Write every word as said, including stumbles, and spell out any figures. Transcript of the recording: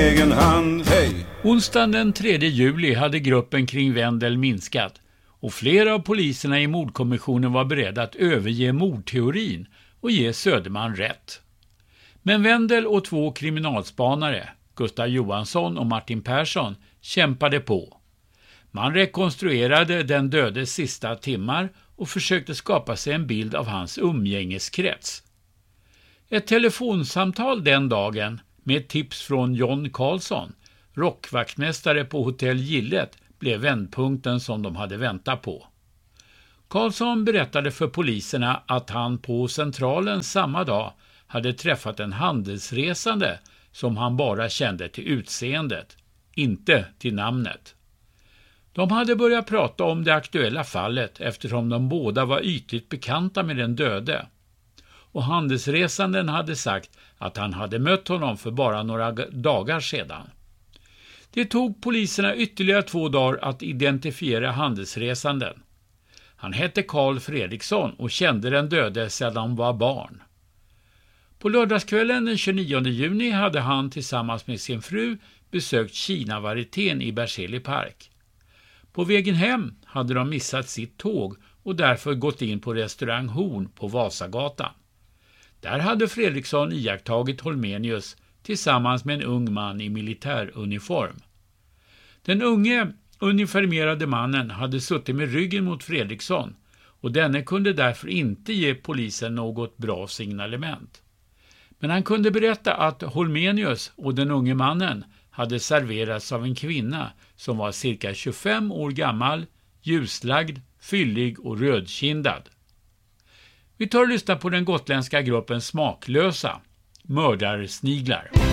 egen hand, hej. Onsdagen den tredje juli hade gruppen kring Wendel minskat och flera av poliserna i mordkommissionen var beredda att överge mordteorin och ge Söderman rätt. Men Wendel och två kriminalspanare, Gustav Johansson och Martin Persson, kämpade på. Man rekonstruerade den dödes sista timmar och försökte skapa sig en bild av hans umgängeskrets. Ett telefonsamtal den dagen med tips från John Karlsson, rockvaktmästare på hotell Gillet, blev vändpunkten som de hade väntat på. Karlsson berättade för poliserna att han på centralen samma dag hade träffat en handelsresande som han bara kände till utseendet, inte till namnet. De hade börjat prata om det aktuella fallet eftersom de båda var ytligt bekanta med den döde. Och handelsresanden hade sagt att han hade mött honom för bara några dagar sedan. Det tog poliserna ytterligare två dagar att identifiera handelsresanden. Han hette Carl Fredriksson och kände den döde sedan han var barn. På lördagskvällen den tjugonionde juni hade han tillsammans med sin fru besökt Kina-varietén i Berzelii park. På vägen hem hade de missat sitt tåg och därför gått in på restaurang Horn på Vasagatan. Där hade Fredriksson iakttagit Holmenius tillsammans med en ung man i militäruniform. Den unge uniformerade mannen hade suttit med ryggen mot Fredriksson och denne kunde därför inte ge polisen något bra signalement. Men han kunde berätta att Holmenius och den unge mannen hade serverats av en kvinna som var cirka tjugofem år gammal, ljuslagd, fyllig och rödkindad. Vi tar och lyssnar på den gotländska gruppen Smaklösa, Mördarsniglar.